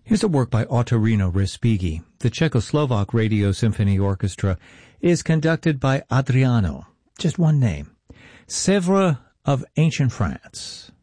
Here's a work by Ottorino Respighi. The Czechoslovak Radio Symphony Orchestra is conducted by Adriano, just one name, Sèvres of Ancient France.